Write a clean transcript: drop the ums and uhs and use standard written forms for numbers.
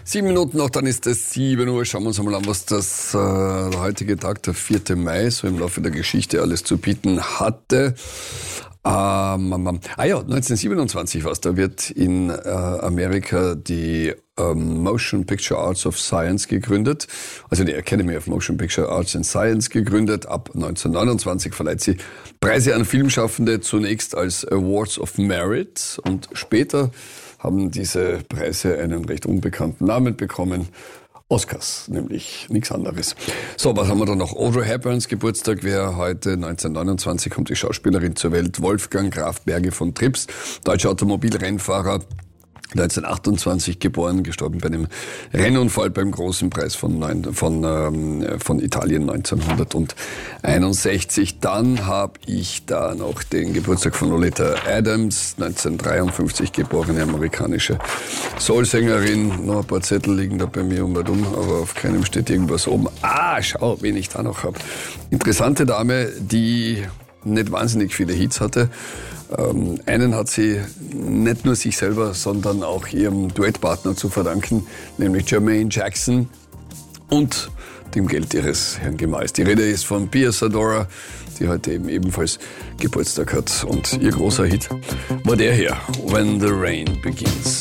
7 Minuten noch, dann ist es 7 Uhr. Schauen wir uns einmal an, was der heutige Tag, der 4. Mai, so im Laufe der Geschichte alles zu bieten hatte. 1927 war's. Da wird in Amerika die Motion Picture Arts of Science gegründet, also die Academy of Motion Picture Arts and Science gegründet. Ab 1929 verleiht sie Preise an Filmschaffende, zunächst als Awards of Merit, und später haben diese Preise einen recht unbekannten Namen bekommen. Oscars, nämlich nichts anderes. So, was haben wir da noch? Audrey Hepburns Geburtstag wäre heute. 1929 kommt die Schauspielerin zur Welt. Wolfgang Graf Berge von Trips, deutscher Automobilrennfahrer. 1928 geboren, gestorben bei einem Rennunfall beim Großen Preis von Italien 1961. Dann habe ich da noch den Geburtstag von Oleta Adams, 1953 geborene amerikanische Soulsängerin. Noch ein paar Zettel liegen da bei mir um und um, aber auf keinem steht irgendwas oben. Schau, wen ich da noch habe. Interessante Dame, die nicht wahnsinnig viele Hits hatte. Einen hat sie nicht nur sich selber, sondern auch ihrem Duettpartner zu verdanken, nämlich Jermaine Jackson und dem Geld ihres Herrn Gemahls. Die Rede ist von Pia Zadora, die heute eben ebenfalls Geburtstag hat. Und ihr großer Hit war der hier, When the Rain Begins.